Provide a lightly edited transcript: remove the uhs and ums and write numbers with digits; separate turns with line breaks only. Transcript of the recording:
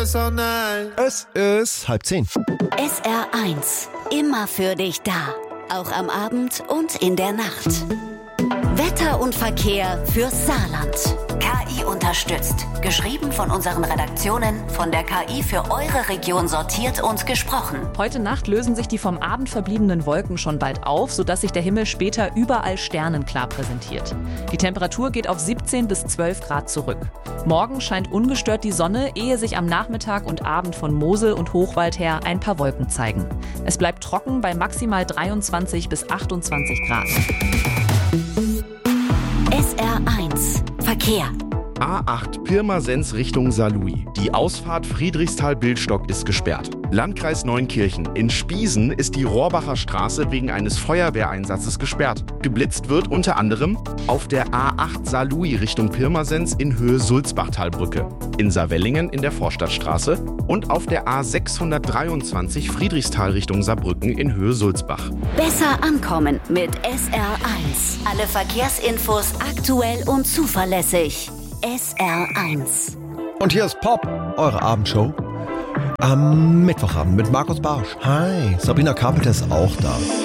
Es ist 9:30.
SR1, immer für dich da. Auch am Abend und in der Nacht. Wetter und Verkehr fürs Saarland. KI unterstützt. Geschrieben von unseren Redaktionen, von der KI für eure Region sortiert und gesprochen.
Heute Nacht lösen sich die vom Abend verbliebenen Wolken schon bald auf, sodass sich der Himmel später überall sternenklar präsentiert. Die Temperatur geht auf 17 bis 12 Grad zurück. Morgen scheint ungestört die Sonne, ehe sich am Nachmittag und Abend von Mosel und Hochwald her ein paar Wolken zeigen. Es bleibt trocken bei maximal 23 bis 28 Grad.
SR1 Verkehr.
A8 Pirmasens Richtung Saarlouis. Die Ausfahrt Friedrichsthal-Billstock ist gesperrt. Landkreis Neunkirchen. In Spiesen ist die Rohrbacher Straße wegen eines Feuerwehreinsatzes gesperrt. Geblitzt wird unter anderem auf der A8 Saarlouis Richtung Pirmasens in Höhe Sulzbachtalbrücke, in Saarwellingen in der Vorstadtstraße und auf der A623 Friedrichsthal Richtung Saarbrücken in Höhe Sulzbach.
Besser ankommen mit SR1. Alle Verkehrsinfos aktuell und zuverlässig. SR1.
Und hier ist Pop, eure Abendshow. Am Mittwochabend mit Markus Barsch. Hi. Sabrina Carpenter ist auch da.